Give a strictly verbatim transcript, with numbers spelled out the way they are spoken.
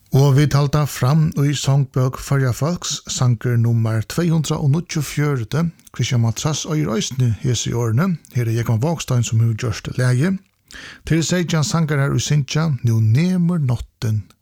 Og vi talta fram i songbøk Førja Folks, sanger nummer to hundre tjuefire, Christian Matras og i røysene hese i årene. Her er Jekon Vågstein som har gjørst leie. Til seg Jan sanger her i Sintja, nå nemer notten